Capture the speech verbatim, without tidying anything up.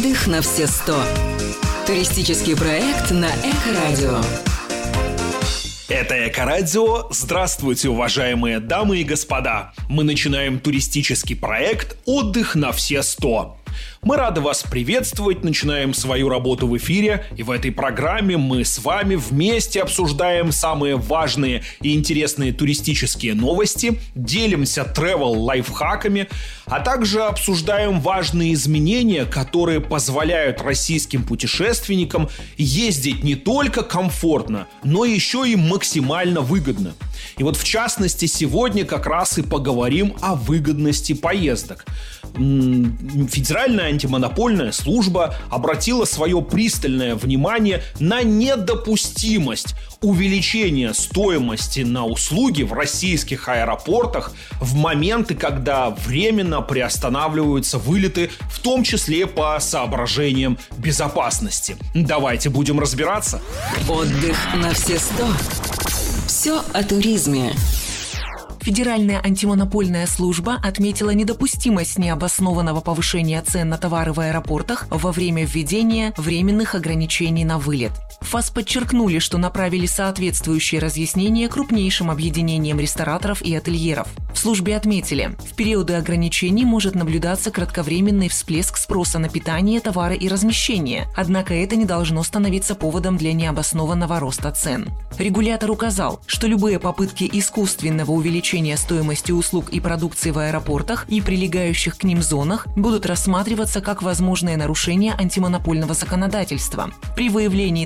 Отдых на все сто. Туристический проект на Эко-радио. Это Эко-радио. Здравствуйте, уважаемые дамы и господа. Мы начинаем туристический проект «Отдых на все сто». Мы рады вас приветствовать, начинаем свою работу в эфире, и в этой программе мы с вами вместе обсуждаем самые важные и интересные туристические новости, делимся тревел-лайфхаками, а также обсуждаем важные изменения, которые позволяют российским путешественникам ездить не только комфортно, но еще и максимально выгодно. И вот в частности сегодня как раз и поговорим о выгодности поездок. Федеральная антимонопольная служба обратила свое пристальное внимание на недопустимость увеличения стоимости на услуги в российских аэропортах в моменты, когда временно приостанавливаются вылеты, в том числе по соображениям безопасности. Давайте будем разбираться. Отдых на все сто. Все о туризме. Федеральная антимонопольная служба отметила недопустимость необоснованного повышения цен на товары в аэропортах во время введения временных ограничений на вылет. ФАС подчеркнули, что направили соответствующие разъяснения крупнейшим объединениям рестораторов и ательеров. В службе отметили, в периоды ограничений может наблюдаться кратковременный всплеск спроса на питание, товары и размещение, однако это не должно становиться поводом для необоснованного роста цен. Регулятор указал, что любые попытки искусственного увеличения стоимости услуг и продукции в аэропортах и прилегающих к ним зонах будут рассматриваться как возможное нарушение антимонопольного законодательства. При выявлении